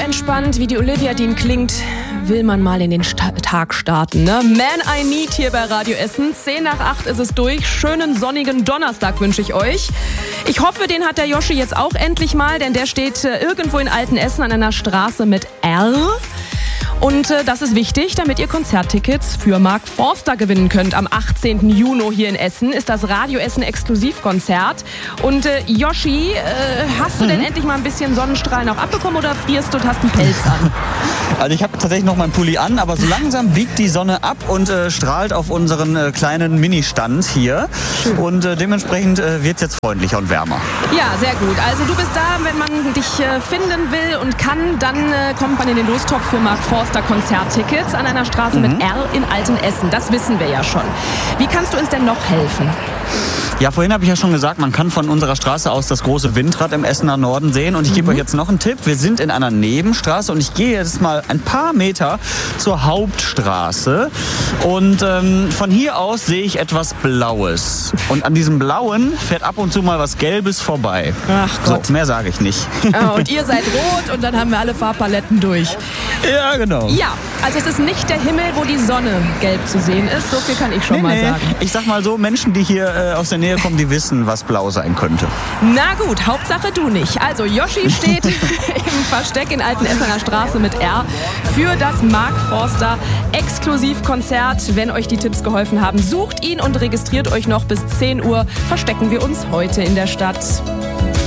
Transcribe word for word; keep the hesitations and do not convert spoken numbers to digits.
entspannt, wie die Olivia Dean klingt, will man mal in den Sta- Tag starten. Ne? Man I Need hier bei Radio Essen. zehn nach acht ist es durch. Schönen sonnigen Donnerstag wünsche ich euch. Ich hoffe, den hat der Yoshi jetzt auch endlich mal, denn der steht äh, irgendwo in Altenessen an einer Straße mit R. Und äh, das ist wichtig, damit ihr Konzerttickets für Mark Forster gewinnen könnt. Am achtzehnten Juni hier in Essen ist das Radio Essen Exklusivkonzert. Und äh, Yoshi, äh, hast du mhm. denn endlich mal ein bisschen Sonnenstrahlen auch abbekommen oder frierst du und hast einen Pelz an? Also ich habe tatsächlich noch meinen Pulli an, aber so langsam biegt die Sonne ab und äh, strahlt auf unseren äh, kleinen Ministand hier. Schön. Und äh, dementsprechend äh, wird es jetzt freundlicher und wärmer. Ja, sehr gut. Also du bist da, wenn man dich äh, finden will und kann, dann äh, kommt man in den Lostopf für Mark Forster Konzerttickets an einer Straße mhm. mit R in Altenessen. Das wissen wir ja schon. Wie kannst du uns denn noch helfen? Ja, vorhin habe ich ja schon gesagt, man kann von unserer Straße aus das große Windrad im Essener Norden sehen. Und ich gebe mhm. euch jetzt noch einen Tipp. Wir sind in einer Nebenstraße und ich gehe jetzt mal ein paar Meter zur Hauptstraße. Und ähm, von hier aus sehe ich etwas Blaues. Und an diesem Blauen fährt ab und zu mal was Gelbes vorbei. Ach Gott. So, mehr sage ich nicht. Ah, und ihr seid rot und dann haben wir alle Farbpaletten durch. Ja, genau. Ja, also es ist nicht der Himmel, wo die Sonne gelb zu sehen ist. So viel kann ich schon nee, mal nee. sagen. Ich sag mal so, Menschen, die hier äh, aus der Nähe kommen, die wissen, was blau sein könnte. Na gut, Hauptsache du nicht. Also Yoshi steht im Versteck in Altenessener Straße mit R für das Mark Forster Exklusivkonzert. Wenn euch die Tipps geholfen haben, sucht ihn und registriert euch noch bis zehn Uhr. Verstecken wir uns heute in der Stadt.